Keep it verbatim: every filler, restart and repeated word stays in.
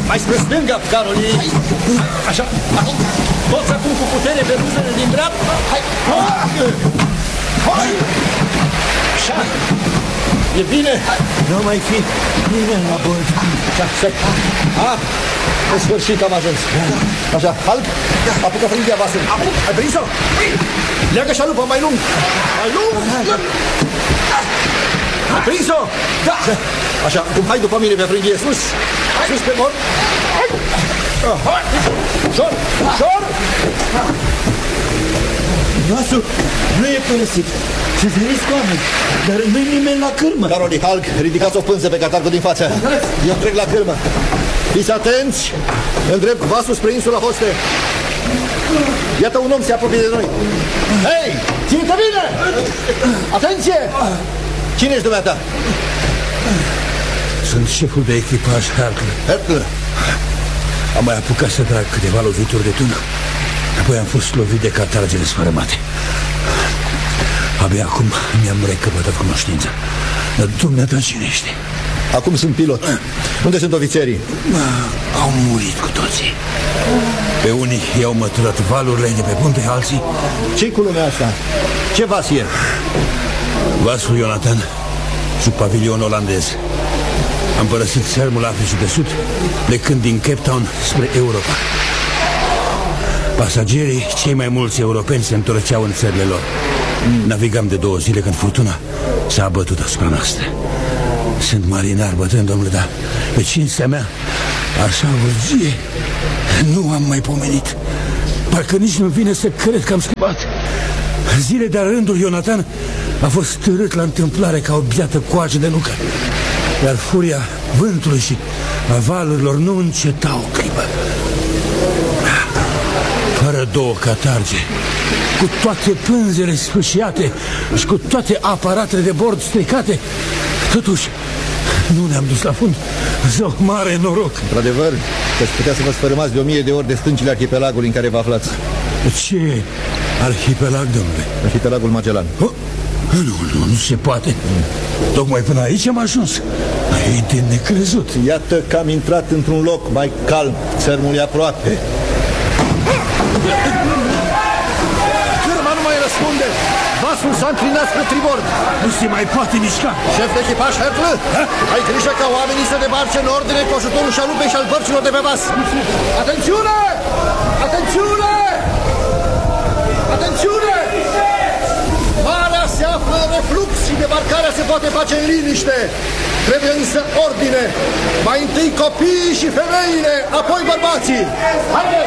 Mai spre stânga, Caroli. Așa. Toți acum cu putere pe ruzele din dreapta. Hai. Hai. Așa. E bine? Nu mai fi nimeni la bord. Așa, stai. A, în sfârșit am ajuns. Așa, Hulk, apucă frânghia vasului. Ai prins-o? Leagă șalupă mai lung. Mai lung. Ai prins-o? Da. Așa, cum hai după mine pe frânghie, sus. Sus pe bord. Ușor, ușor. Vasul nu e părăsit. Se feriți cu oameni, dar nu-i nimeni la cârmă. Caroli, Hulk, ridicați o pânză pe catargul din față. Eu trec la cârmă. Fiți atenți. Îndrept vasul spre insula Hoste. Iată un om se apropie de noi. Hei, ține-te bine! Atenție! Cine ești dumneata? Sunt șeful de echipaj, Hercle. Hercle? Am mai apucat să trag câteva lovituri de tun. Apoi am fost lovit de catargele sfărâmate. Abia acum mi-am recăpătat cunoștința. Dar dumneata cine ești? Acum sunt pilot. Unde sunt ofițerii? Au murit cu toții. Pe unii i-au măturat valurile de pe punte, alții... Ce-i cu lumea asta? Ce vas e? Vasul Jonathan, sub pavilion olandez. Am părăsit țărmul Africii de Sud, plecând din Cape Town spre Europa. Pasagerii, cei mai mulți europeni, se întorceau în țările lor. Navigam de două zile când furtuna s-a abătut asupra noastră. Sunt marinar bătrân, domnule, dar pe cinstea mea, așa urgie, nu am mai pomenit. Parcă nici nu vine să cred că am schimbat. Zile de-a rândul, Jonathan a fost târât la întâmplare ca o biată coajă de nucă. Iar furia vântului și a valurilor nu înceta o clipă. Fără două catarge, cu toate pânzele sfâșiate și cu toate aparatele de bord stricate, totuși nu ne-am dus la fund. Zău, mare noroc. Într-adevăr, că-ți putea să vă sfărâmați de o mie de ori de stâncile arhipelagului în care vă aflați. Ce arhipelag, domnule? Arhipelagul Magellan. Oh, nu, nu, nu se poate. Tocmai până aici am ajuns. E de necrezut. Iată că am intrat într-un loc mai calm. Țărmul e aproape. Cârma nu mai răspunde. Vasul s-a înclinat spre tribord. Nu se mai poate mișca. Șef de echipaj, Hercle, ai grijă ca oamenii să debarce în ordine cu ajutorul șalupei și al bărcilor de pe vas. Atențiune! Atențiune! Atențiune! Marea se află în reflux și debarcarea se poate face în liniște. Trebuie însă ordine. Mai întâi copiii și femeile, apoi bărbații. Haide!